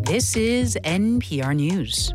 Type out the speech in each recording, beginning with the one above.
This is NPR News.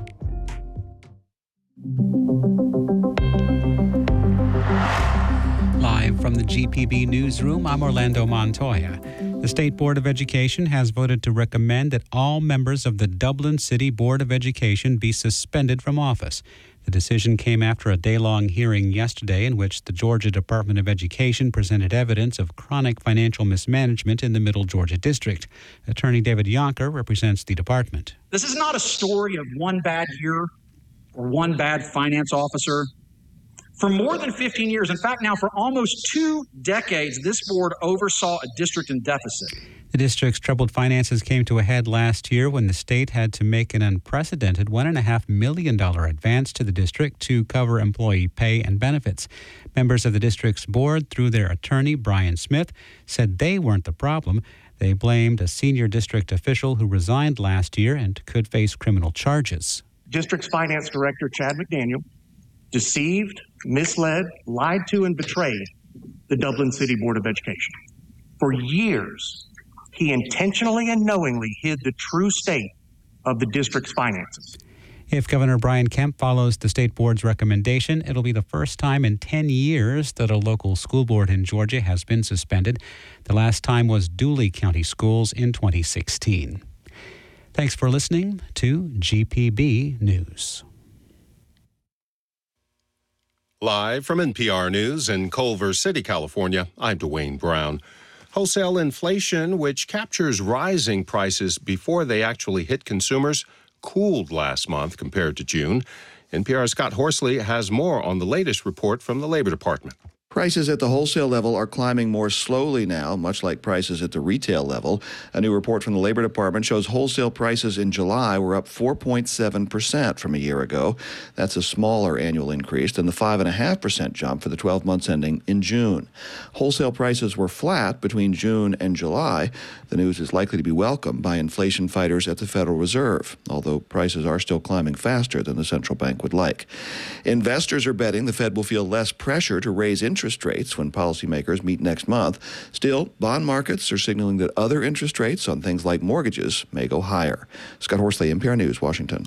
Live from the GPB newsroom, I'm Orlando Montoya. The State Board of Education has voted to recommend that all members of the Dublin City Board of Education be suspended from office. The decision came after a day-long hearing yesterday in which the Georgia Department of Education presented evidence of chronic financial mismanagement in the Middle Georgia District. Attorney David Yonker represents the department. This is not a story of one bad year or one bad finance officer. For more than 15 years, in fact, now for almost 2 decades, this board oversaw a district in deficit. The district's troubled finances came to a head last year when the state had to make an unprecedented $1.5 million advance to the district to cover employee pay and benefits. Members of the district's board, through their attorney, Brian Smith, said they weren't the problem. They blamed a senior district official who resigned last year and could face criminal charges. District's finance director, Chad McDaniel, deceived, misled, lied to, and betrayed the Dublin City Board of Education. For years, he intentionally and knowingly hid the true state of the district's finances. If Governor Brian Kemp follows the state board's recommendation, it'll be the first time in 10 years that a local school board in Georgia has been suspended. The last time was Dooley County Schools in 2016. Thanks for listening to GPB News. Live from NPR News in Culver City, California, I'm Dwayne Brown. Wholesale inflation, which captures rising prices before they actually hit consumers, cooled last month compared to June. NPR's Scott Horsley has more on the latest report from the Labor Department. Prices at the wholesale level are climbing more slowly now, much like prices at the retail level. A new report from the Labor Department shows wholesale prices in July were up 4.7% from a year ago. That's a smaller annual increase than the 5.5% jump for the 12 months ending in June. Wholesale prices were flat between June and July. The news is likely to be welcomed by inflation fighters at the Federal Reserve, although prices are still climbing faster than the central bank would like. Investors are betting the Fed will feel less pressure to raise interest rates when policymakers meet next month. Still, bond markets are signaling that other interest rates on things like mortgages may go higher. Scott Horsley, NPR News, Washington.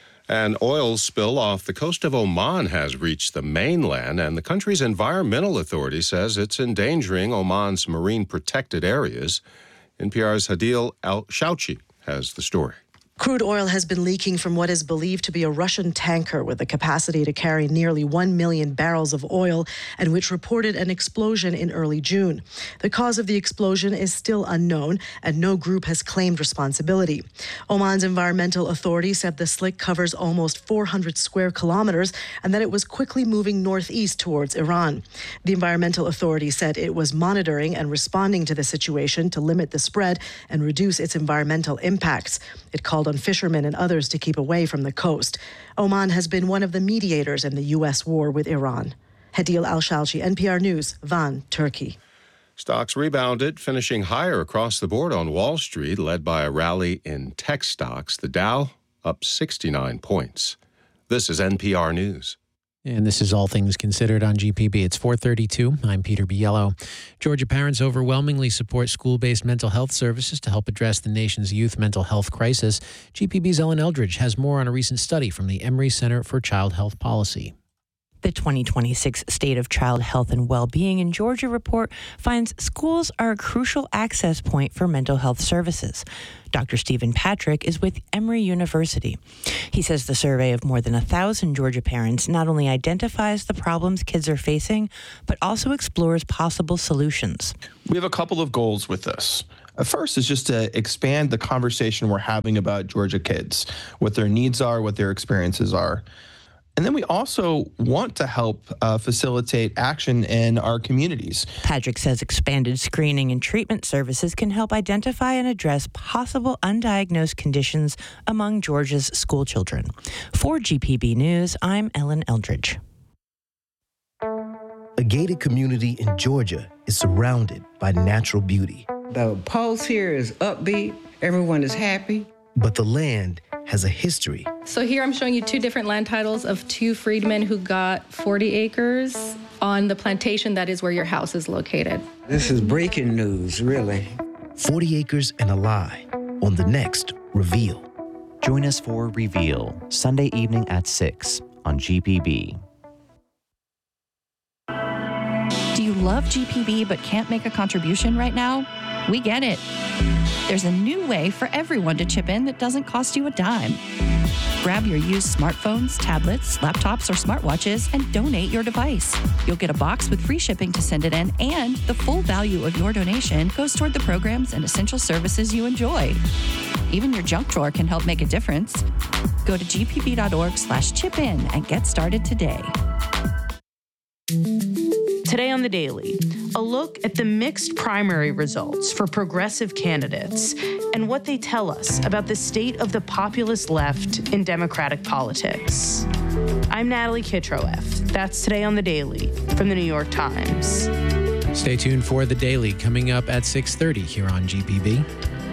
An oil spill off the coast of Oman has reached the mainland, and the country's environmental authority says it's endangering Oman's marine protected areas. NPR's Hadil Al-Shauchi has the story. Crude oil has been leaking from what is believed to be a Russian tanker with the capacity to carry nearly 1 million barrels of oil and which reported an explosion in early June. The cause of the explosion is still unknown and no group has claimed responsibility. Oman's environmental authority said the slick covers almost 400 square kilometers and that it was quickly moving northeast towards Iran. The environmental authority said it was monitoring and responding to the situation to limit the spread and reduce its environmental impacts. It called on fishermen and others to keep away from the coast. Oman has been one of the mediators in the U.S. war with Iran. Hadil Al-Shalchi, NPR News, Van, Turkey. Stocks rebounded, finishing higher across the board on Wall Street, led by a rally in tech stocks. The Dow up 69 points. This is NPR News. And this is All Things Considered on GPB. It's 4:32. I'm Peter Biello. Georgia parents overwhelmingly support school-based mental health services to help address the nation's youth mental health crisis. GPB's Ellen Eldridge has more on a recent study from the Emory Center for Child Health Policy. The 2026 State of Child Health and Well-Being in Georgia report finds schools are a crucial access point for mental health services. Dr. Stephen Patrick is with Emory University. He says the survey of more than 1,000 Georgia parents not only identifies the problems kids are facing, but also explores possible solutions. We have a couple of goals with this. First is just to expand the conversation we're having about Georgia kids, what their needs are, what their experiences are. And then we also want to help facilitate action in our communities. Patrick says expanded screening and treatment services can help identify and address possible undiagnosed conditions among Georgia's school children. For GPB News, I'm Ellen Eldridge. A gated community in Georgia is surrounded by natural beauty. The pulse here is upbeat. Everyone is happy. But the land has a history. So here I'm showing you 2 different land titles of 2 freedmen who got 40 acres on the plantation that is where your house is located. This is breaking news, really. 40 acres and a lie on the next Reveal. Join us for Reveal, Sunday evening at 6 on GPB. Do you love GPB but can't make a contribution right now? We get it. There's a new way for everyone to chip in that doesn't cost you a dime. Grab your used smartphones, tablets, laptops, or smartwatches and donate your device. You'll get a box with free shipping to send it in, and the full value of your donation goes toward the programs and essential services you enjoy. Even your junk drawer can help make a difference. Go to gpb.org/chip-in and get started today. Today on The Daily, a look at the mixed primary results for progressive candidates and what they tell us about the state of the populist left in Democratic politics. I'm Natalie Kitroeff. That's Today on The Daily from The New York Times. Stay tuned for The Daily coming up at 6:30 here on GPB.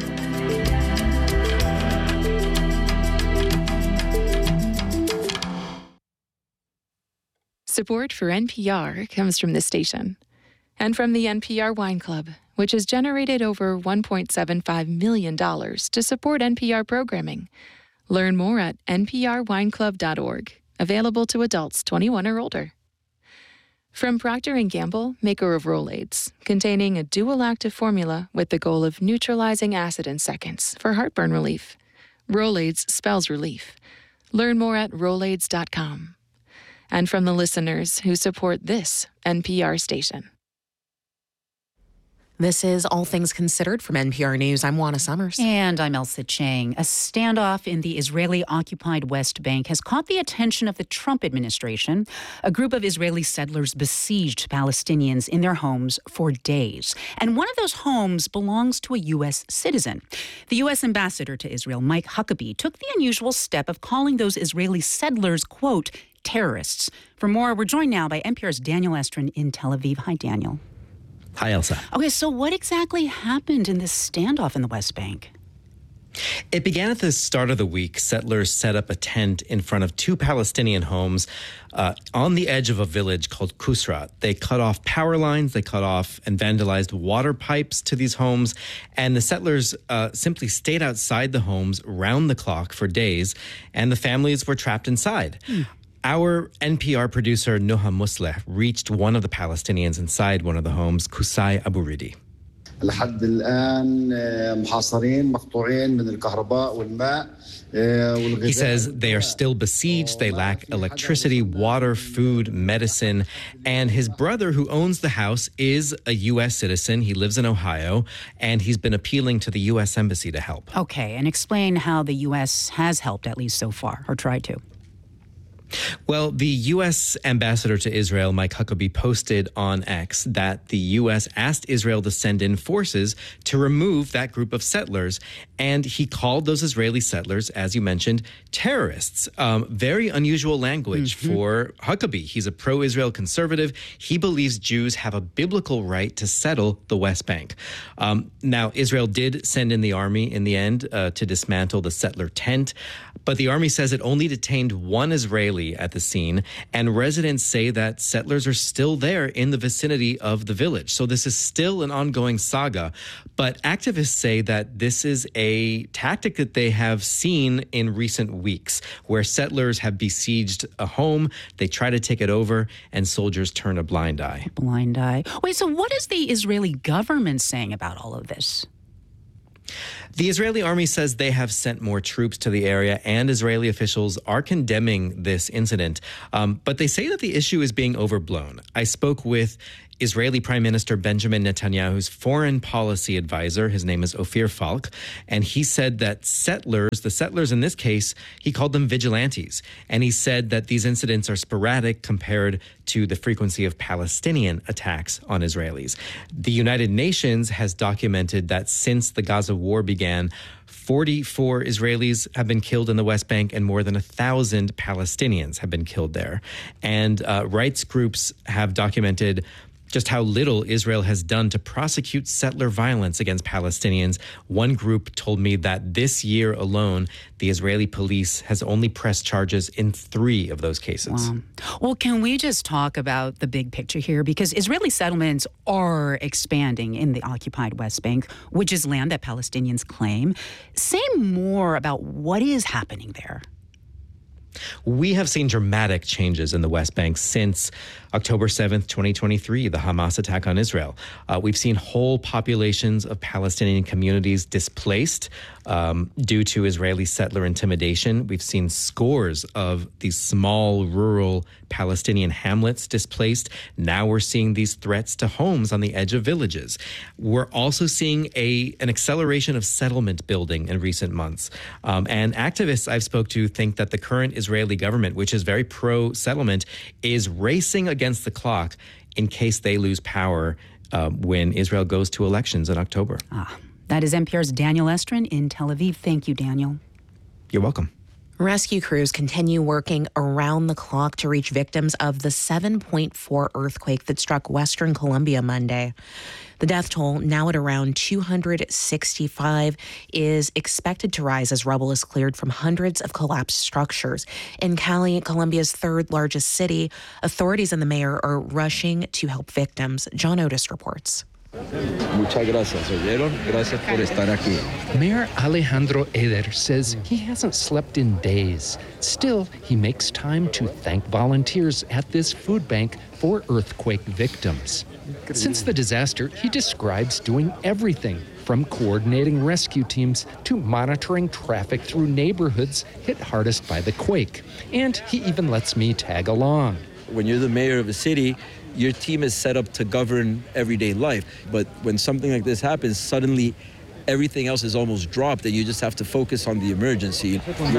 Support for NPR comes from this station and from the NPR Wine Club, which has generated over $1.75 million to support NPR programming. Learn more at nprwineclub.org, available to adults 21 or older. From Procter & Gamble, maker of Rolaids, containing a dual active formula with the goal of neutralizing acid in seconds for heartburn relief. Rolaids spells relief. Learn more at Rolaids.com. And from the listeners who support this NPR station. This is All Things Considered from NPR News. I'm Juana Summers. And I'm Elsa Chang. A standoff in the Israeli-occupied West Bank has caught the attention of the Trump administration. A group of Israeli settlers besieged Palestinians in their homes for days. And one of those homes belongs to a U.S. citizen. The U.S. ambassador to Israel, Mike Huckabee, took the unusual step of calling those Israeli settlers, quote, terrorists. For more, we're joined now by NPR's Daniel Estrin in Tel Aviv. Hi, Daniel. Hi, Elsa. Okay, so what exactly happened in this standoff in the West Bank? It began at the start of the week. Settlers set up a tent in front of two Palestinian homes on the edge of a village called Kusrat. They cut off power lines, they cut off and vandalized water pipes to these homes, and the settlers simply stayed outside the homes round the clock for days, and the families were trapped inside. Our NPR producer, Noha Musleh, reached one of the Palestinians inside one of the homes, Kusai Abu Ridi. He says they are still besieged. They lack electricity, water, food, medicine. And his brother, who owns the house, is a U.S. citizen. He lives in Ohio, and he's been appealing to the U.S. Embassy to help. Okay, and explain how the U.S. has helped, at least so far, or tried to. Well, the U.S. ambassador to Israel, Mike Huckabee, posted on X that the U.S. asked Israel to send in forces to remove that group of settlers. And he called those Israeli settlers, as you mentioned, terrorists. Very unusual language for Huckabee. He's a pro-Israel conservative. He believes Jews have a biblical right to settle the West Bank. Now, Israel did send in the army in the end to dismantle the settler tent. But the army says it only detained one Israeli at the scene, and residents say that settlers are still there in the vicinity of the village. So this is still an ongoing saga. But activists say that this is a tactic that they have seen in recent weeks, where settlers have besieged a home, they try to take it over, and soldiers turn a blind eye. Blind eye. Wait, so what is the Israeli government saying about all of this? The Israeli army says they have sent more troops to the area, and Israeli officials are condemning this incident. But they say that the issue is being overblown. I spoke with Israeli Prime Minister Benjamin Netanyahu's foreign policy advisor. His name is Ophir Falk. And he said that the settlers in this case, he called them vigilantes. And he said that these incidents are sporadic compared to the frequency of Palestinian attacks on Israelis. The United Nations has documented that since the Gaza war began, 44 Israelis have been killed in the West Bank and more than 1,000 Palestinians have been killed there. And rights groups have documented just how little Israel has done to prosecute settler violence against Palestinians. One group told me that this year alone, the Israeli police has only pressed charges in 3 of those cases. Wow. Well, can we just talk about the big picture here? Because Israeli settlements are expanding in the occupied West Bank, which is land that Palestinians claim. Say more about what is happening there. We have seen dramatic changes in the West Bank since October 7th, 2023, the Hamas attack on Israel. We've seen whole populations of Palestinian communities displaced due to Israeli settler intimidation. We've seen scores of these small rural Palestinian hamlets displaced. Now we're seeing these threats to homes on the edge of villages. We're also seeing an acceleration of settlement building in recent months. And activists I've spoke to think that the current Israeli government, which is very pro-settlement, is racing against the clock in case they lose power when Israel goes to elections in October. That is NPR's Daniel Estrin in Tel Aviv. Thank you, Daniel. You're welcome. Rescue crews continue working around the clock to reach victims of the 7.4 earthquake that struck Western Colombia Monday. The death toll, now at around 265, is expected to rise as rubble is cleared from hundreds of collapsed structures. In Cali, Colombia's 3rd largest city, authorities and the mayor are rushing to help victims. John Otis reports. Muchas gracias, oyeron? Gracias por estar aquí. Mayor Alejandro Eder says he hasn't slept in days. Still, he makes time to thank volunteers at this food bank for earthquake victims. Since the disaster, he describes doing everything from coordinating rescue teams to monitoring traffic through neighborhoods hit hardest by the quake. And he even lets me tag along. When you're the mayor of a city, your team is set up to govern everyday life. But when something like this happens, suddenly everything else is almost dropped and you just have to focus on the emergency.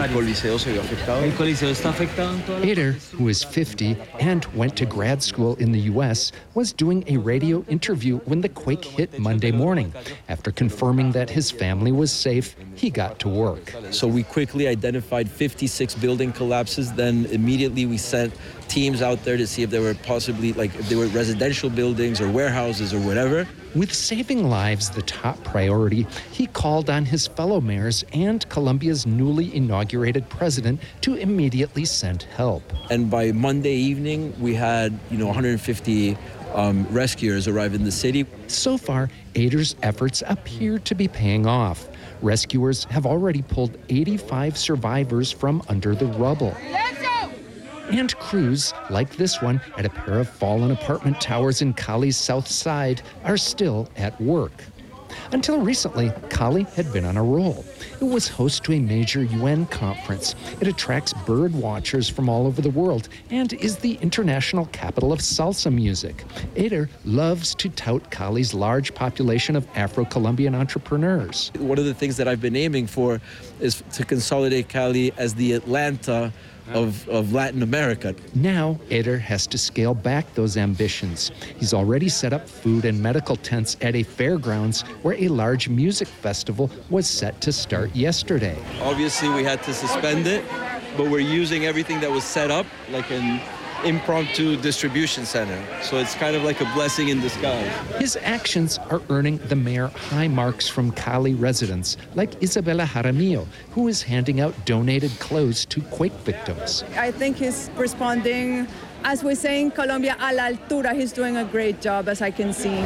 Eder, who is 50 and went to grad school in the U.S., was doing a radio interview when the quake hit Monday morning. After confirming that his family was safe, he got to work. So we quickly identified 56 building collapses. Then immediately we sent teams out there to see if there were possibly, if there were residential buildings or warehouses or whatever. With saving lives the top priority, he called on his fellow mayors and Colombia's newly inaugurated president to immediately send help. And by Monday evening, we had, 150 rescuers arrive in the city. So far, Eder's efforts appear to be paying off. Rescuers have already pulled 85 survivors from under the rubble. And crews, like this one at a pair of fallen apartment towers in Cali's south side, are still at work. Until recently, Cali had been on a roll. It was host to a major UN conference. It attracts bird watchers from all over the world and is the international capital of salsa music. Eder loves to tout Cali's large population of Afro-Colombian entrepreneurs. One of the things that I've been aiming for is to consolidate Cali as the Atlanta of Latin America. Now, Eder has to scale back those ambitions. He's already set up food and medical tents at a fairgrounds where a large music festival was set to start yesterday. Obviously, we had to suspend it, but we're using everything that was set up like an impromptu distribution center. So it's kind of like a blessing in disguise. His actions are earning the mayor high marks from Cali residents, like Isabella Jaramillo, who is handing out donated clothes to quake victims. I think he's responding, as we say in Colombia, a la altura. He's doing a great job, as I can see.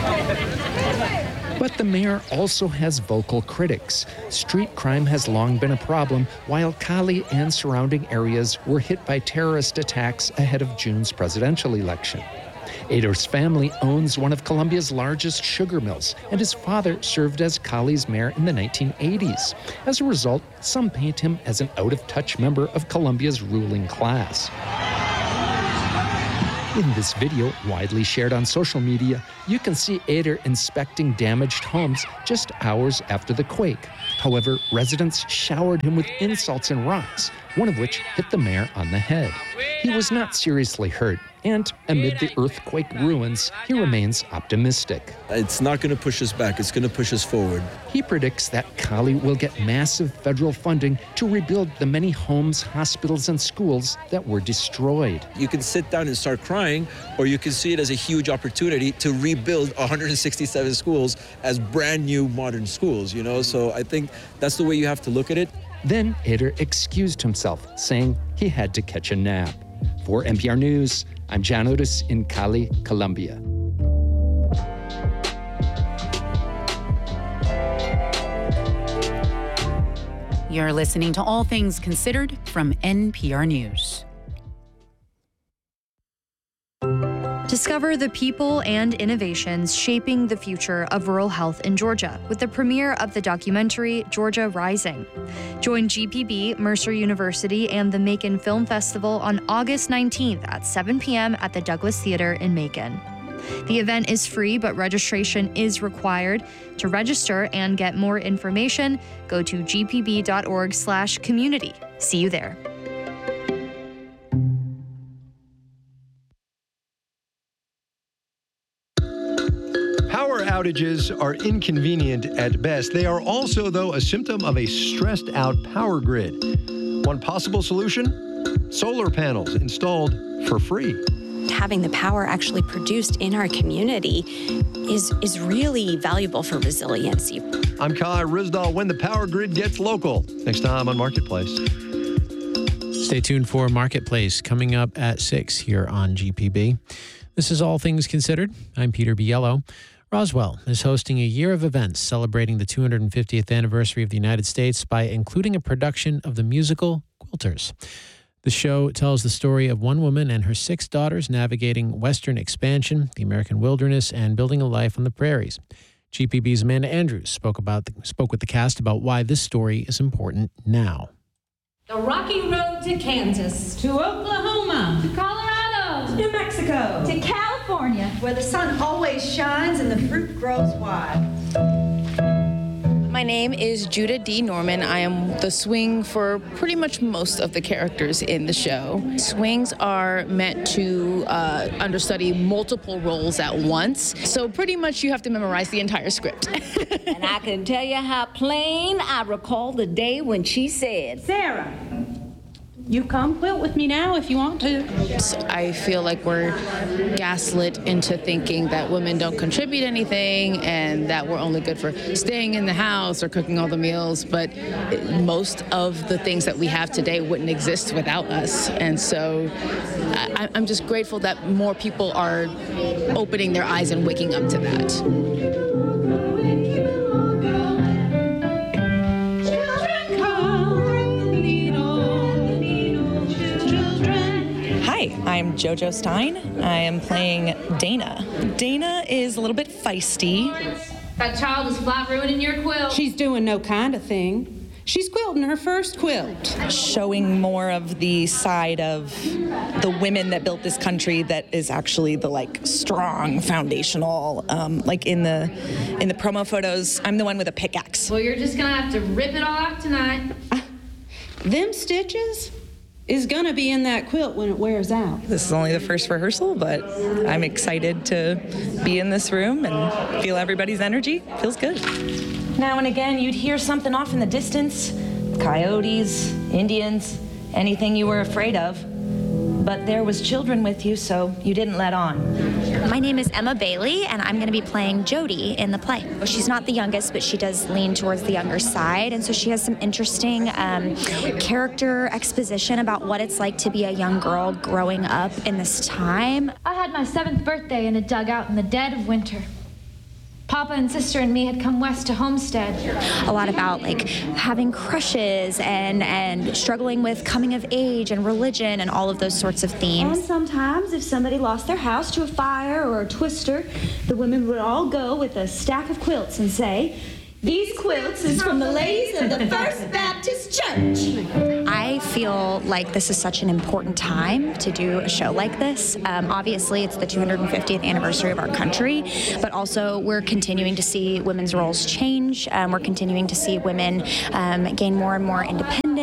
But the mayor also has vocal critics. Street crime has long been a problem, while Cali and surrounding areas were hit by terrorist attacks ahead of June's presidential election. Eder's family owns one of Colombia's largest sugar mills, and his father served as Cali's mayor in the 1980s. As a result, some paint him as an out-of-touch member of Colombia's ruling class. In this video, widely shared on social media, you can see Eder inspecting damaged homes just hours after the quake. However, residents showered him with insults and rocks, one of which hit the mayor on the head. He was not seriously hurt, and amid the earthquake ruins, he remains optimistic. It's not going to push us back. It's going to push us forward. He predicts that Cali will get massive federal funding to rebuild the many homes, hospitals, and schools that were destroyed. You can sit down and start crying, or you can see it as a huge opportunity to rebuild 167 schools as brand new modern schools, So I think that's the way you have to look at it. Then Eder excused himself, saying he had to catch a nap. For NPR News, I'm John Otis in Cali, Colombia. You're listening to All Things Considered from NPR News. Discover the people and innovations shaping the future of rural health in Georgia with the premiere of the documentary Georgia Rising. Join GPB, Mercer University, and the Macon Film Festival on August 19th at 7 p.m. at the Douglas Theater in Macon. The event is free, but registration is required. To register and get more information, go to gpb.org/community. See you there. Power outages are inconvenient at best. They are also, though, a symptom of a stressed out power grid. One possible solution? Solar panels installed for free. Having the power actually produced in our community is really valuable for resiliency. I'm Kai Rizdal. When the power grid gets local. Next time on Marketplace. Stay tuned for Marketplace coming up at 6 here on GPB. This is All Things Considered. I'm Peter Biello. Roswell is hosting a year of events celebrating the 250th anniversary of the United States by including a production of the musical Quilters. The show tells the story of one woman and her 6 daughters navigating Western expansion, the American wilderness, and building a life on the prairies. GPB's Amanda Andrews spoke with the cast about why this story is important now. The rocky road to Kansas, to Oklahoma, to Colorado, to New Mexico, to California, where the sun always shines and the fruit grows wide. My name is Judah D. Norman. I am the swing for pretty much most of the characters in the show. Swings are meant to understudy multiple roles at once. So pretty much you have to memorize the entire script. And I can tell you how plain I recall the day when she said, "Sarah, you come quilt with me now if you want to." I feel like we're gaslit into thinking that women don't contribute anything and that we're only good for staying in the house or cooking all the meals, but most of the things that we have today wouldn't exist without us. And so I'm just grateful that more people are opening their eyes and waking up to that. I'm JoJo Stein. I am playing Dana. Dana is a little bit feisty. That child is flat ruining your quilt. She's doing no kind of thing. She's quilting her first quilt. Showing more of the side of the women that built this country that is actually the strong foundational. Like in the promo photos, I'm the one with a pickaxe. Well, you're just gonna have to rip it all off tonight. Them stitches is gonna be in that quilt when it wears out. This is only the first rehearsal, but I'm excited to be in this room and feel everybody's energy. Feels good. Now and again, you'd hear something off in the distance. Coyotes, Indians, anything you were afraid of. But there was children with you, so you didn't let on. My name is Emma Bailey, and I'm going to be playing Jody in the play. She's not the youngest, but she does lean towards the younger side, and so she has some interesting character exposition about what it's like to be a young girl growing up in this time. I had my 7th birthday in a dugout in the dead of winter. Papa and Sister and me had come west to Homestead. A lot about having crushes and struggling with coming of age and religion and all of those sorts of themes. And sometimes if somebody lost their house to a fire or a twister, the women would all go with a stack of quilts and say, "These quilts is from the ladies of the First Baptist Church." I feel like this is such an important time to do a show like this. Obviously, it's the 250th anniversary of our country, but also we're continuing to see women's roles change. We're continuing to see women gain more and more independence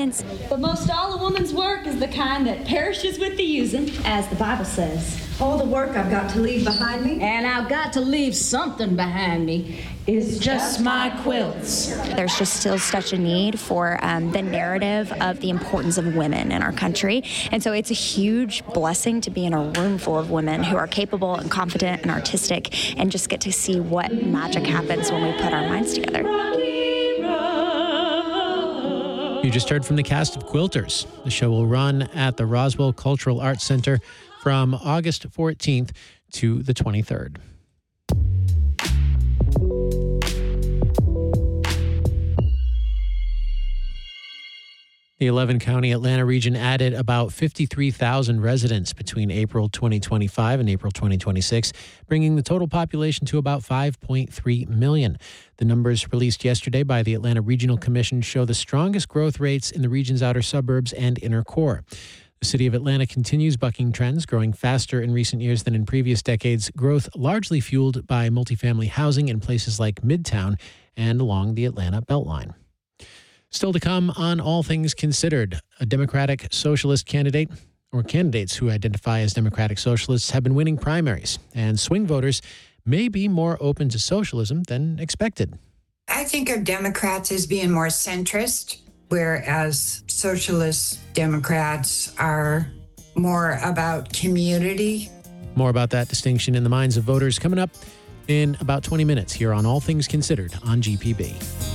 hands. But most all a woman's work is the kind that perishes with the using, as the Bible says. All the work I've got to leave behind me, and I've got to leave something behind me, is just my quilts. There's just still such a need for the narrative of the importance of women in our country. And so it's a huge blessing to be in a room full of women who are capable and confident and artistic and just get to see what magic happens when we put our minds together. You just heard from the cast of Quilters. The show will run at the Roswell Cultural Arts Center from August 14th to the 23rd. The 11-county Atlanta region added about 53,000 residents between April 2025 and April 2026, bringing the total population to about 5.3 million. The numbers released yesterday by the Atlanta Regional Commission show the strongest growth rates in the region's outer suburbs and inner core. The city of Atlanta continues bucking trends, growing faster in recent years than in previous decades, growth largely fueled by multifamily housing in places like Midtown and along the Atlanta Beltline. Still to come on All Things Considered, a Democratic Socialist candidate or candidates who identify as Democratic Socialists have been winning primaries, and swing voters may be more open to socialism than expected. I think of Democrats as being more centrist, whereas socialist Democrats are more about community. More about that distinction in the minds of voters coming up in about 20 minutes here on All Things Considered on GPB.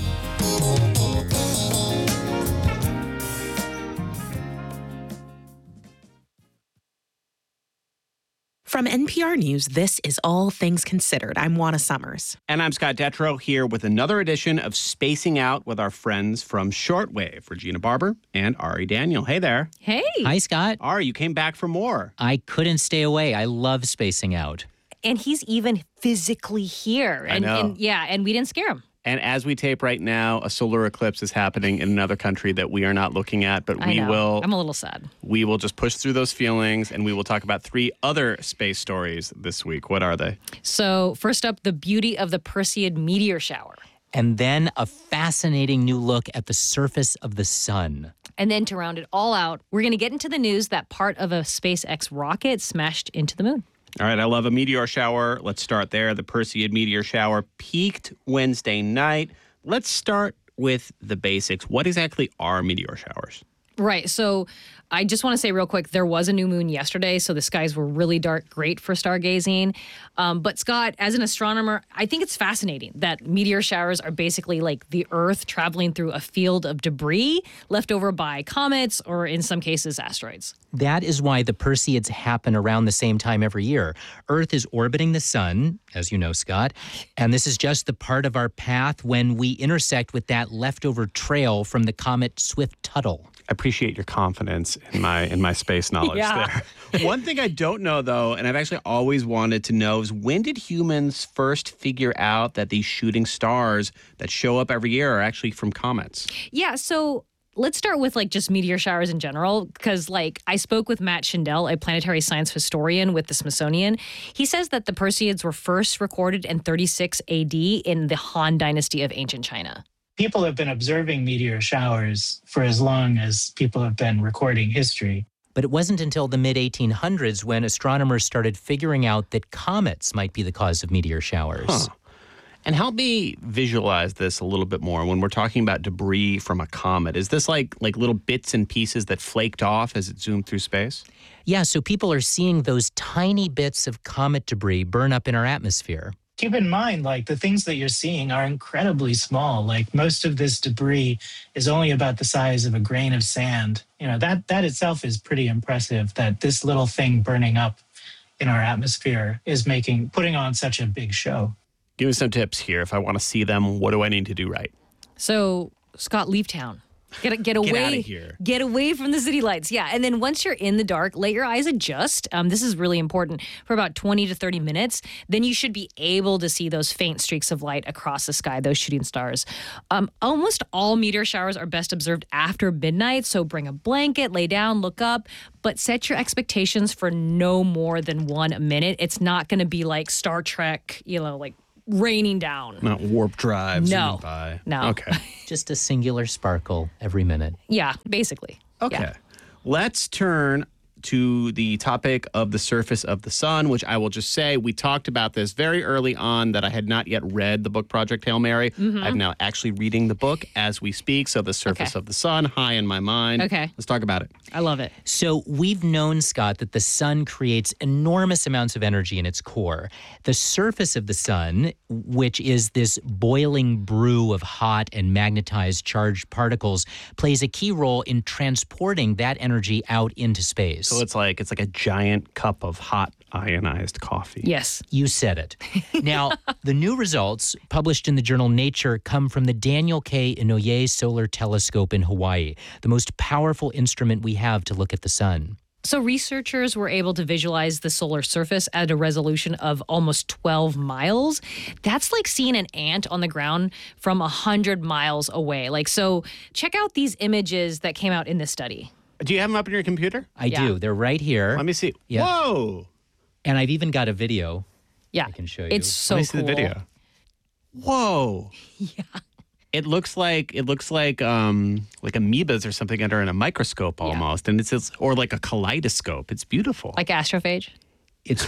From NPR News, this is All Things Considered. I'm Juana Summers. And I'm Scott Detrow here with another edition of Spacing Out with our friends from Shortwave, Regina Barber and Ari Daniel. Hey there. Hey. Hi, Scott. Ari, you came back for more. I couldn't stay away. I love Spacing Out. And he's even physically here. I know. And we didn't scare him. And as we tape right now, a solar eclipse is happening in another country that we are not looking at, but we will. I'm a little sad. We will just push through those feelings, and we will talk about 3 other space stories this week. What are they? So first up, the beauty of the Perseid meteor shower. And then a fascinating new look at the surface of the sun. And then to round it all out, we're going to get into the news that part of a SpaceX rocket smashed into the moon. All right, I love a meteor shower. Let's start there. The Perseid meteor shower peaked Wednesday night. Let's start with the basics. What exactly are meteor showers? Right. So I just want to say real quick, there was a new moon yesterday, so the skies were really dark, great for stargazing. But Scott, as an astronomer, I think it's fascinating that meteor showers are basically like the Earth traveling through a field of debris left over by comets or in some cases asteroids. That is why the Perseids happen around the same time every year. Earth is orbiting the sun, as you know, Scott, and this is just the part of our path when we intersect with that leftover trail from the comet Swift-Tuttle. I appreciate your confidence in my space knowledge there. One thing I don't know, though, and I've actually always wanted to know, is when did humans first figure out that these shooting stars that show up every year are actually from comets? Yeah, so let's start with just meteor showers in general, because I spoke with Matt Schindel, a planetary science historian with the Smithsonian. He says that the Perseids were first recorded in 36 AD in the Han Dynasty of ancient China. People have been observing meteor showers for as long as people have been recording history. But it wasn't until the mid-1800s when astronomers started figuring out that comets might be the cause of meteor showers. Huh. And help me visualize this a little bit more when we're talking about debris from a comet. Is this like little bits and pieces that flaked off as it zoomed through space? Yeah, so people are seeing those tiny bits of comet debris burn up in our atmosphere. Keep in mind, the things that you're seeing are incredibly small. Most of this debris is only about the size of a grain of sand. That itself is pretty impressive, that this little thing burning up in our atmosphere is putting on such a big show. Give me some tips here. If I want to see them, what do I need to do right? So, Scott, leave town. Get away. Get out of here. Get away from the city lights. Yeah. And then once you're in the dark, let your eyes adjust. This is really important for about 20 to 30 minutes. Then you should be able to see those faint streaks of light across the sky, those shooting stars. Almost all meteor showers are best observed after midnight. So bring a blanket, lay down, look up, but set your expectations for no more than 1 minute. It's not going to be like Star Trek, raining down. Not warp drives. No. No. Okay. Just a singular sparkle every minute. Yeah, basically. Okay. Yeah. Let's turn to the topic of the surface of the sun, which I will just say we talked about this very early on that I had not yet read the book Project Hail Mary. Mm-hmm. I'm now actually reading the book as we speak. So the surface of the sun, high in my mind. Okay. Let's talk about it. I love it. So we've known, Scott, that the sun creates enormous amounts of energy in its core. The surface of the sun, which is this boiling brew of hot and magnetized charged particles, plays a key role in transporting that energy out into space. So it's like a giant cup of hot ionized coffee. Yes. You said it. Now, the new results published in the journal Nature come from the Daniel K. Inouye Solar Telescope in Hawaii, the most powerful instrument we have to look at the sun. So researchers were able to visualize the solar surface at a resolution of almost 12 miles. That's like seeing an ant on the ground from 100 miles away. So check out these images that came out in this study. Do you have them up in your computer? I do. They're right here. Let me see. Yeah. Whoa. And I've even got a video. Yeah. I can show you. It's so Let me see the video. Whoa. Yeah. It looks like amoebas or something under in a microscope almost, and it's or like a kaleidoscope. It's beautiful. Like astrophage? It's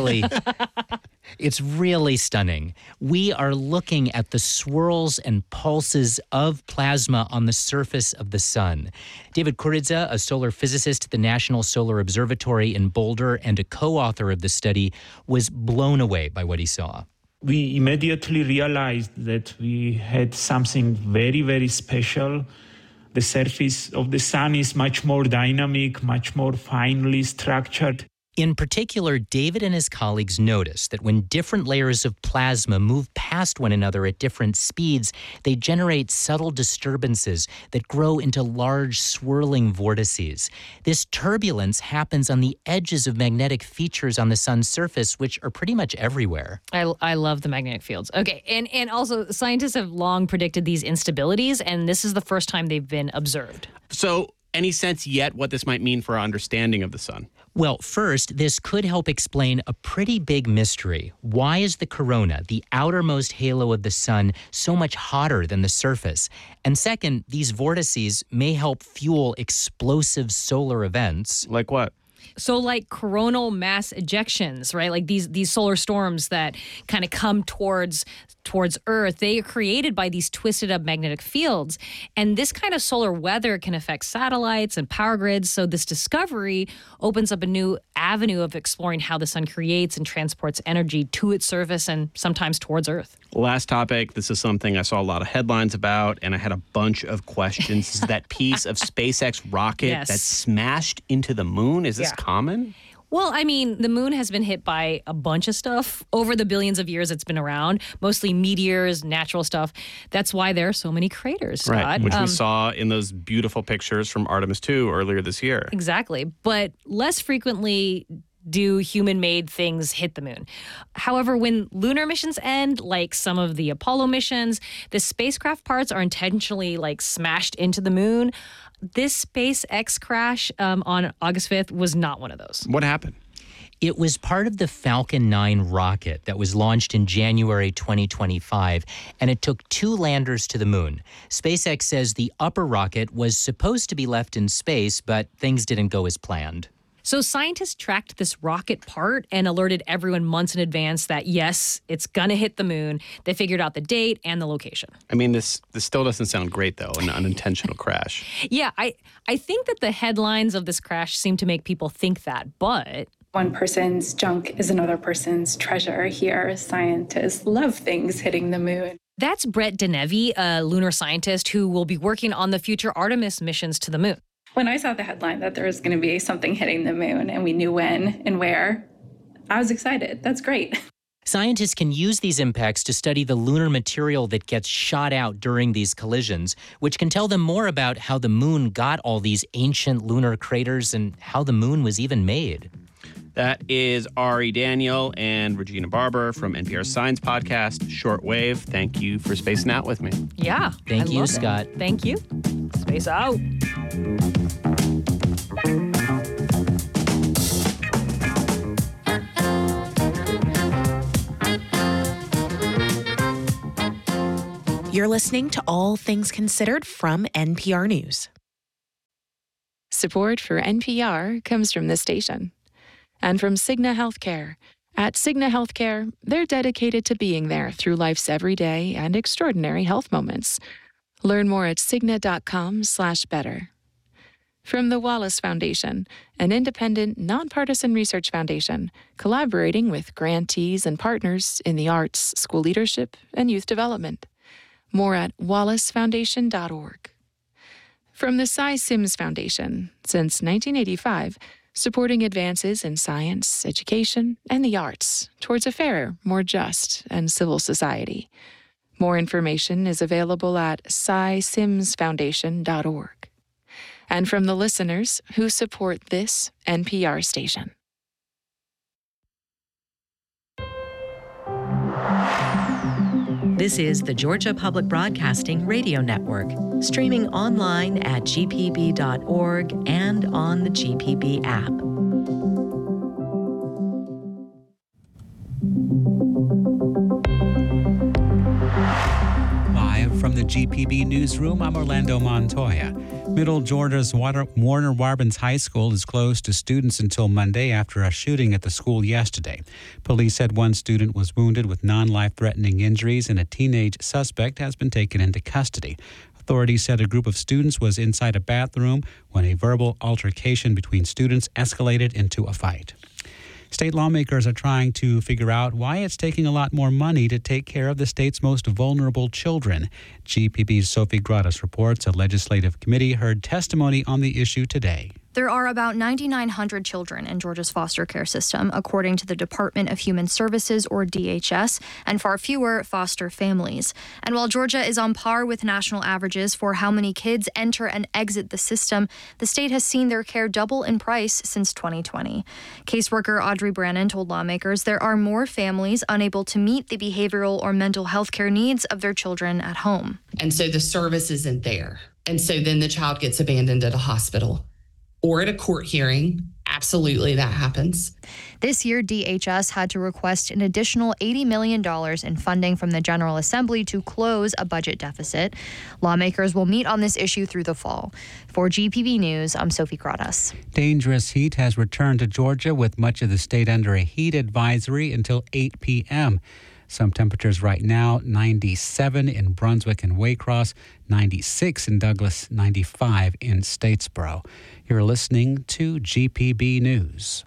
really stunning. We are looking at the swirls and pulses of plasma on the surface of the sun. David Kuridza, a solar physicist at the National Solar Observatory in Boulder and a co-author of the study, was blown away by what he saw. We immediately realized that we had something very, very special. The surface of the sun is much more dynamic, much more finely structured. In particular, David and his colleagues noticed that when different layers of plasma move past one another at different speeds, they generate subtle disturbances that grow into large swirling vortices. This turbulence happens on the edges of magnetic features on the sun's surface, which are pretty much everywhere. I love the magnetic fields. Okay, and also scientists have long predicted these instabilities, and this is the first time they've been observed. So, any sense yet what this might mean for our understanding of the sun? Well, first, this could help explain a pretty big mystery. Why is the corona, the outermost halo of the sun, so much hotter than the surface? And second, these vortices may help fuel explosive solar events. Like what? So like coronal mass ejections, right? Like these solar storms that kind of come towards Earth, they are created by these twisted up magnetic fields. And this kind of solar weather can affect satellites and power grids. So this discovery opens up a new avenue of exploring how the sun creates and transports energy to its surface and sometimes towards Earth. Last topic. This is something I saw a lot of headlines about, and I had a bunch of questions. Is that piece of SpaceX rocket that smashed into the moon? Is this common? Well, I mean, the moon has been hit by a bunch of stuff over the billions of years it's been around, mostly meteors, natural stuff. That's why there are so many craters, Scott. Right, which we saw in those beautiful pictures from Artemis II earlier this year. Exactly. But less frequently do human-made things hit the moon. However, when lunar missions end, like some of the Apollo missions, the spacecraft parts are intentionally smashed into the moon. This SpaceX crash on August 5th was not one of those. What happened? It was part of the Falcon 9 rocket that was launched in January 2025, and it took 2 landers to the moon. SpaceX says the upper rocket was supposed to be left in space, but things didn't go as planned. So scientists tracked this rocket part and alerted everyone months in advance that, yes, it's going to hit the moon. They figured out the date and the location. I mean, this still doesn't sound great, though, an unintentional crash. Yeah, I think that the headlines of this crash seem to make people think that, but... One person's junk is another person's treasure. Here, scientists love things hitting the moon. That's Brett Denevi, a lunar scientist who will be working on the future Artemis missions to the moon. When I saw the headline that there was going to be something hitting the moon and we knew when and where, I was excited. That's great. Scientists can use these impacts to study the lunar material that gets shot out during these collisions, which can tell them more about how the moon got all these ancient lunar craters and how the moon was even made. That is Ari Daniel and Regina Barber from NPR's Science Podcast, Shortwave. Thank you for spacing out with me. Yeah. Thank you, Scott. Thank you. Space out. You're listening to All Things Considered from NPR News. Support for NPR comes from this station and from Cigna Healthcare. At Cigna Healthcare, they're dedicated to being there through life's everyday and extraordinary health moments. Learn more at Cigna.com/better. From the Wallace Foundation, an independent, nonpartisan research foundation collaborating with grantees and partners in the arts, school leadership, and youth development. More at wallacefoundation.org. From the Cy Sims Foundation, since 1985, supporting advances in science, education, and the arts towards a fairer, more just, and civil society. More information is available at cysimsfoundation.org. And from the listeners who support this NPR station. This is the Georgia Public Broadcasting Radio Network, streaming online at gpb.org and on the GPB app. Live from the GPB newsroom, I'm Orlando Montoya. Middle Georgia's Warner Warbins High School is closed to students until Monday after a shooting at the school yesterday. Police said one student was wounded with non-life-threatening injuries and a teenage suspect has been taken into custody. Authorities said a group of students was inside a bathroom when a verbal altercation between students escalated into a fight. State lawmakers are trying to figure out why it's taking a lot more money to take care of the state's most vulnerable children. GPB's Sophie Gradas reports a legislative committee heard testimony on the issue today. There are about 9,900 children in Georgia's foster care system, according to the Department of Human Services, or DHS, and far fewer foster families. And while Georgia is on par with national averages for how many kids enter and exit the system, the state has seen their care double in price since 2020. Caseworker Audrey Brannon told lawmakers there are more families unable to meet the behavioral or mental health care needs of their children at home. And so the service isn't there. And so then the child gets abandoned at a hospital or at a court hearing. Absolutely, that happens. This year, DHS had to request an additional $80 million in funding from the General Assembly to close a budget deficit. Lawmakers will meet on this issue through the fall. For GPB News, I'm Sophie Gradas. Dangerous heat has returned to Georgia with much of the state under a heat advisory until 8 p.m. Some temperatures right now, 97 in Brunswick and Waycross, 96 in Douglas, 95 in Statesboro. You're listening to GPB News.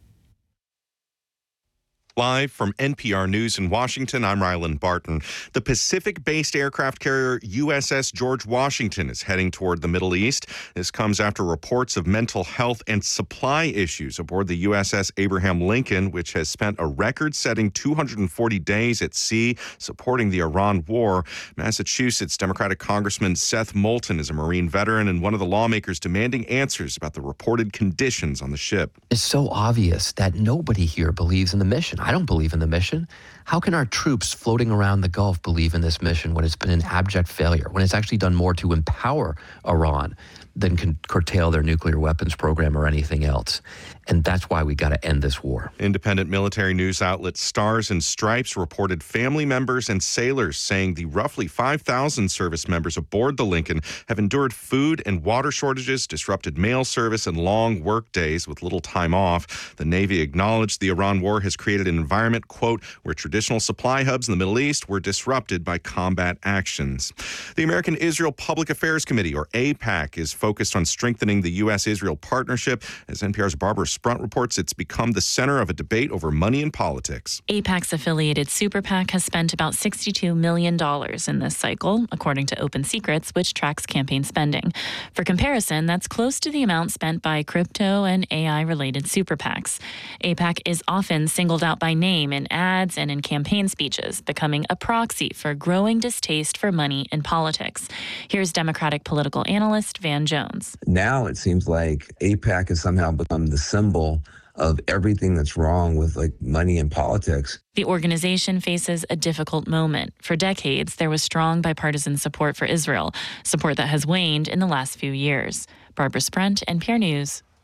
Live from NPR News in Washington, I'm Ryland Barton. The Pacific-based aircraft carrier USS George Washington is heading toward the Middle East. This comes after reports of mental health and supply issues aboard the USS Abraham Lincoln, which has spent a record-setting 240 days at sea supporting the Iran war. Massachusetts Democratic Congressman Seth Moulton is a Marine veteran and one of the lawmakers demanding answers about the reported conditions on the ship. It's so obvious that nobody here believes in the mission. I don't believe in the mission. How can our troops floating around the Gulf believe in this mission when it's been an abject failure, when it's actually done more to empower Iran than can curtail their nuclear weapons program or anything else? And that's why we got to end this war. Independent military news outlet Stars and Stripes reported family members and sailors saying the roughly 5,000 service members aboard the Lincoln have endured food and water shortages, disrupted mail service, and long work days with little time off. The Navy acknowledged the Iran war has created an environment, quote, where traditional supply hubs in the Middle East were disrupted by combat actions. The American Israel Public Affairs Committee, or AIPAC, is focused on strengthening the U.S.-Israel partnership. As NPR's Barbara Sprunt reports, it's become the center of a debate over money and politics. AIPAC's affiliated Super PAC has spent about $62 million in this cycle, according to Open Secrets, which tracks campaign spending. For comparison, that's close to the amount spent by crypto and AI-related Super PACs. AIPAC is often singled out by name in ads and in campaign speeches, becoming a proxy for growing distaste for money in politics. Here's Democratic political analyst Van Jones. Now it seems like AIPAC has somehow become the symbol of everything that's wrong with money and politics. The organization faces a difficult moment. For decades, there was strong bipartisan support for Israel, support that has waned in the last few years. Barbara Sprunt, NPR News,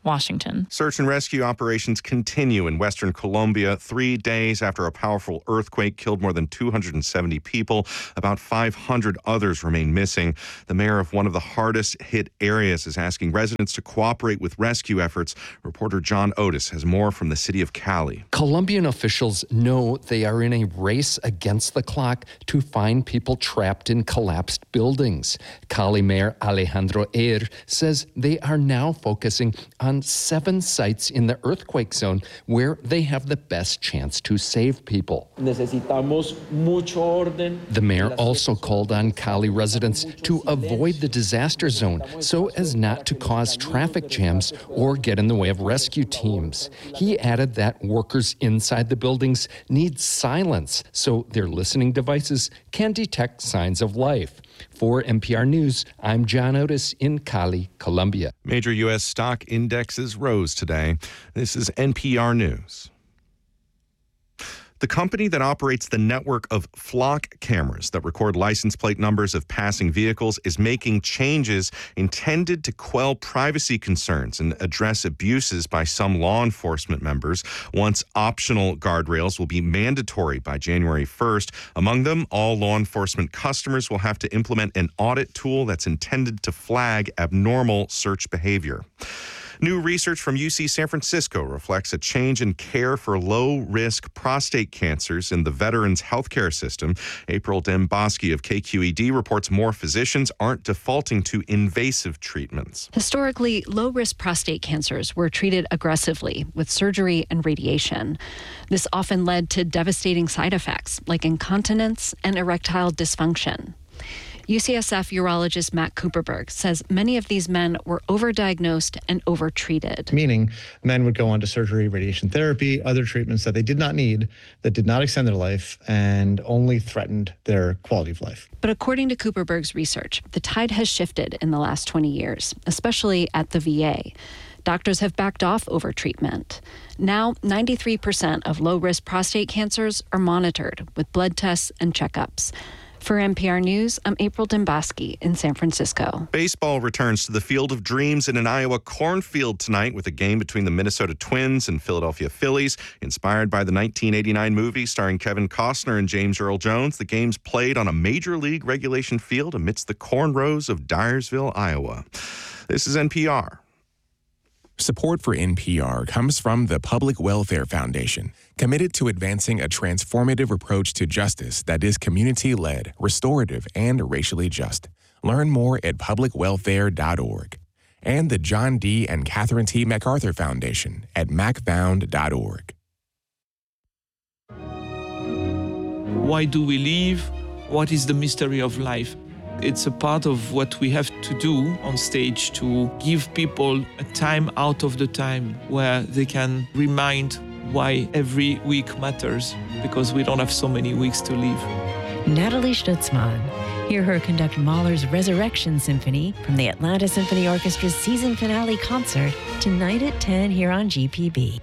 Washington. Search and rescue operations continue in western Colombia 3 days after a powerful earthquake killed more than 270 people. About 500 others remain missing. The mayor of one of the hardest hit areas is asking residents to cooperate with rescue efforts. Reporter John Otis has more from the city of Cali. Colombian officials know they are in a race against the clock to find people trapped in collapsed buildings. Cali Mayor Alejandro Eir says they are now focusing on 7 sites in the earthquake zone where they have the best chance to save people. The mayor also called on Cali residents to avoid the disaster zone so as not to cause traffic jams or get in the way of rescue teams. He added that workers inside the buildings need silence so their listening devices can detect signs of life. For NPR News, I'm John Otis in Cali, Colombia. Major U.S. stock indexes rose today. This is NPR News. The company that operates the network of flock cameras that record license plate numbers of passing vehicles is making changes intended to quell privacy concerns and address abuses by some law enforcement members. Once optional guardrails will be mandatory by January 1st. Among them, all law enforcement customers will have to implement an audit tool that's intended to flag abnormal search behavior. New research from UC San Francisco reflects a change in care for low-risk prostate cancers in the veterans' healthcare system. April Dembosky of KQED reports more physicians aren't defaulting to invasive treatments. Historically, low-risk prostate cancers were treated aggressively with surgery and radiation. This often led to devastating side effects like incontinence and erectile dysfunction. UCSF urologist Matt Cooperberg says many of these men were overdiagnosed and overtreated. Meaning men would go on to surgery, radiation therapy, other treatments that they did not need, that did not extend their life, and only threatened their quality of life. But according to Cooperberg's research, the tide has shifted in the last 20 years, especially at the VA. Doctors have backed off overtreatment. Now, 93% of low-risk prostate cancers are monitored with blood tests and checkups. For NPR News, I'm April Dembosky in San Francisco. Baseball returns to the Field of Dreams in an Iowa cornfield tonight with a game between the Minnesota Twins and Philadelphia Phillies. Inspired by the 1989 movie starring Kevin Costner and James Earl Jones, the game's played on a major league regulation field amidst the cornrows of Dyersville, Iowa. This is NPR. Support for NPR comes from the Public Welfare Foundation, committed to advancing a transformative approach to justice that is community-led, restorative, and racially just. Learn more at publicwelfare.org. And the John D. and Catherine T. MacArthur Foundation at macfound.org. Why do we live? What is the mystery of life? It's a part of what we have to do on stage to give people a time out of the time where they can remind why every week matters, because we don't have so many weeks to live. Natalie Stutzman. Hear her conduct Mahler's Resurrection Symphony from the Atlanta Symphony Orchestra's season finale concert tonight at 10 here on GPB.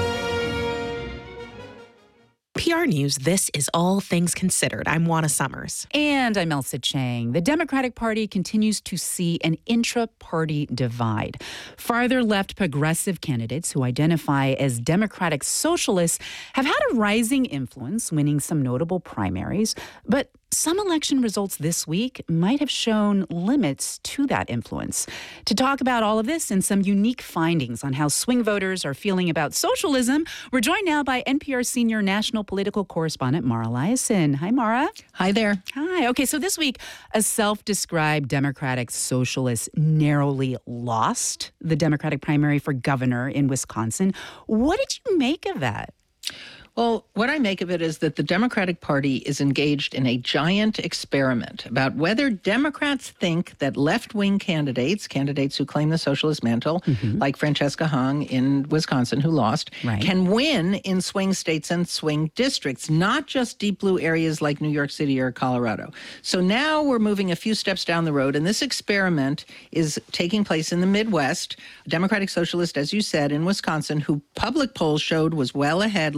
PR News, this is All Things Considered. I'm Juana Summers. And I'm Elsa Chang. The Democratic Party continues to see an intra-party divide. Farther left progressive candidates who identify as Democratic socialists have had a rising influence, winning some notable primaries. But some election results this week might have shown limits to that influence. To talk about all of this and some unique findings on how swing voters are feeling about socialism, we're joined now by NPR senior national political correspondent Mara Liasson. Hi, Mara. Hi there. Hi. Okay, so this week, a self-described Democratic socialist narrowly lost the Democratic primary for governor in Wisconsin. What did you make of that? Well, what I make of it is that the Democratic Party is engaged in a giant experiment about whether Democrats think that left-wing candidates who claim the socialist mantle, like Francesca Hung in Wisconsin, who lost, can win in swing states and swing districts, not just deep blue areas like New York City or Colorado. So now we're moving a few steps down the road, and this experiment is taking place in the Midwest. A Democratic socialist, as you said, in Wisconsin, who public polls showed was well ahead, lost a very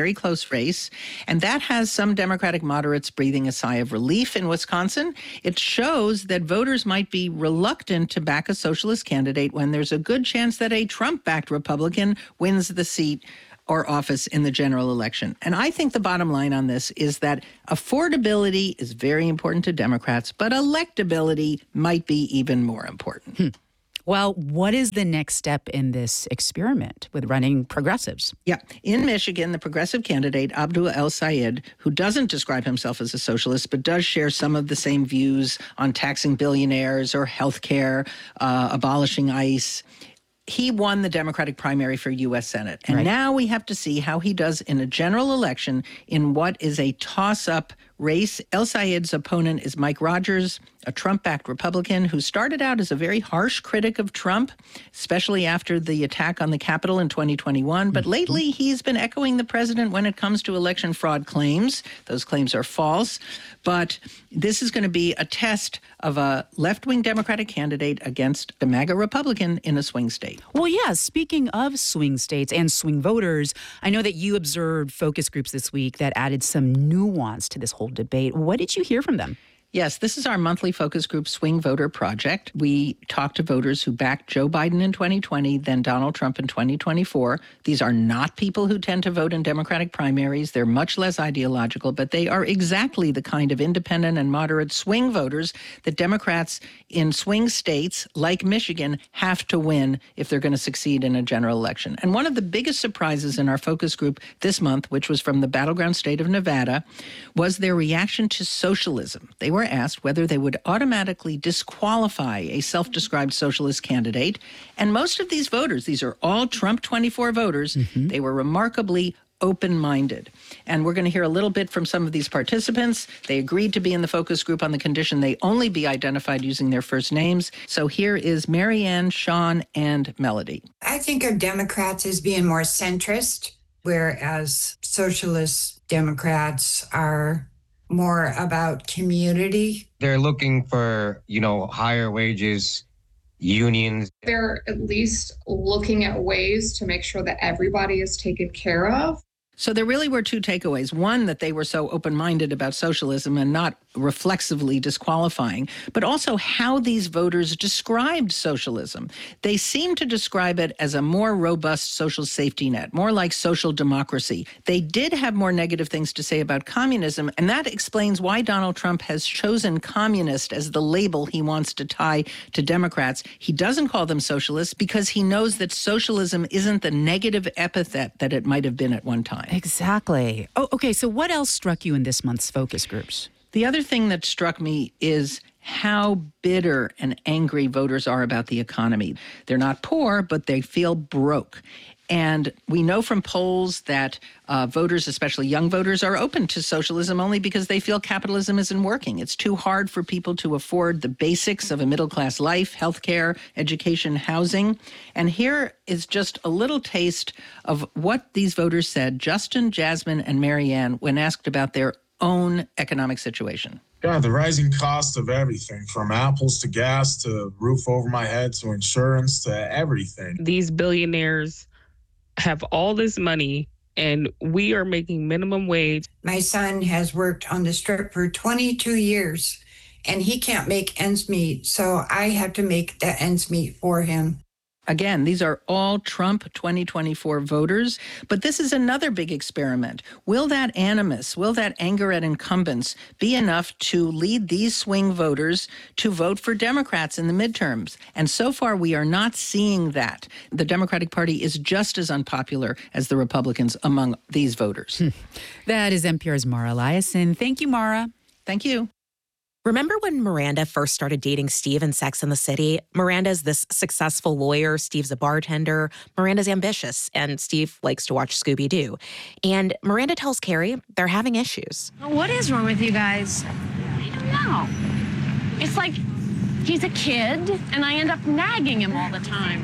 very close race. And that has some Democratic moderates breathing a sigh of relief in Wisconsin. It shows that voters might be reluctant to back a socialist candidate when there's a good chance that a Trump-backed Republican wins the seat or office in the general election. And I think the bottom line on this is that affordability is very important to Democrats, but electability might be even more important. Well, what is the next step in this experiment with running progressives? Yeah. In Michigan, the progressive candidate, Abdul El-Sayed, who doesn't describe himself as a socialist, but does share some of the same views on taxing billionaires or health care, abolishing ICE, he won the Democratic primary for U.S. Senate. And now we have to see how he does in a general election in what is a toss-up race. El-Sayed's opponent is Mike Rogers, a Trump-backed Republican who started out as a very harsh critic of Trump, especially after the attack on the Capitol in 2021. But lately, he's been echoing the president when it comes to election fraud claims. Those claims are false. But this is going to be a test of a left-wing Democratic candidate against a MAGA Republican in a swing state. Well, yeah, speaking of swing states and swing voters, I know that you observed focus groups this week that added some nuance to this whole debate. What did you hear from them? Yes, this is our monthly focus group Swing Voter Project. We talk to voters who backed Joe Biden in 2020, then Donald Trump in 2024. These are not people who tend to vote in Democratic primaries. They're much less ideological, but they are exactly the kind of independent and moderate swing voters that Democrats in swing states like Michigan have to win if they're going to succeed in a general election. And one of the biggest surprises in our focus group this month, which was from the battleground state of Nevada, was their reaction to socialism. They were asked whether they would automatically disqualify a self-described socialist candidate. And most of these voters, these are all Trump 24 voters, they were remarkably open-minded. And we're going to hear a little bit from some of these participants. They agreed to be in the focus group on the condition they only be identified using their first names. So here is Marianne, Sean, and Melody. I think of Democrats as being more centrist, whereas socialist Democrats are more about community. They're looking for, higher wages, unions. They're at least looking at ways to make sure that everybody is taken care of. So there really were two takeaways. One, that they were so open-minded about socialism and not reflexively disqualifying, but also how these voters described socialism. They seemed to describe it as a more robust social safety net, more like social democracy. They did have more negative things to say about communism, and that explains why Donald Trump has chosen communist as the label he wants to tie to Democrats. He doesn't call them socialists because he knows that socialism isn't the negative epithet that it might have been at one time. Exactly. Oh, okay. So what else struck you in this month's focus groups? The other thing that struck me is how bitter and angry voters are about the economy. They're not poor, but they feel broke. And we know from polls that voters, especially young voters, are open to socialism only because they feel capitalism isn't working. It's too hard for people to afford the basics of a middle-class life, healthcare, education, housing. And here is just a little taste of what these voters said, Justin, Jasmine, and Marianne, when asked about their own economic situation. Yeah, the rising cost of everything, from apples to gas to roof over my head to insurance to everything. These billionaires have all this money and we are making minimum wage. My son has worked on the Strip for 22 years and he can't make ends meet. So I have to make the ends meet for him. Again, these are all Trump 2024 voters, but this is another big experiment. Will that animus, will that anger at incumbents be enough to lead these swing voters to vote for Democrats in the midterms? And so far, we are not seeing that. The Democratic Party is just as unpopular as the Republicans among these voters. That is NPR's Mara Eliason. Thank you, Mara. Thank you. Remember when Miranda first started dating Steve in Sex and the City? Miranda's this successful lawyer. Steve's a bartender. Miranda's ambitious, and Steve likes to watch Scooby-Doo. And Miranda tells Carrie they're having issues. What is wrong with you guys? I don't know. It's like he's a kid, and I end up nagging him all the time.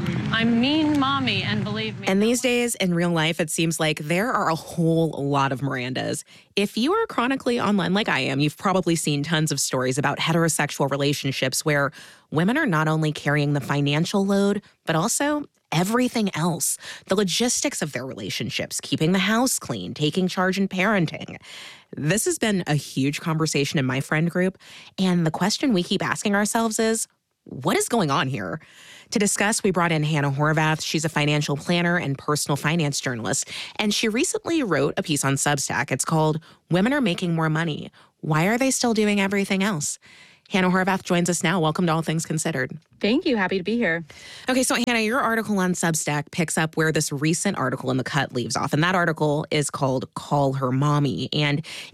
I'm mean mommy, and believe me. And these days, in real life, it seems like there are a whole lot of Mirandas. If you are chronically online like I am, you've probably seen tons of stories about heterosexual relationships where women are not only carrying the financial load, but also everything else. The logistics of their relationships, keeping the house clean, taking charge in parenting. This has been a huge conversation in my friend group. And the question we keep asking ourselves is, what is going on here? To discuss, we brought in Hannah Horvath. She's a financial planner and personal finance journalist, and she recently wrote a piece on Substack. It's called Women Are Making More Money. Why are they still doing everything else? Hannah Horvath joins us now. Welcome to All Things Considered. Thank you. Happy to be here. Okay, so Hannah, your article on Substack picks up where this recent article in The Cut leaves off, and that article is called Call Her Mommy. And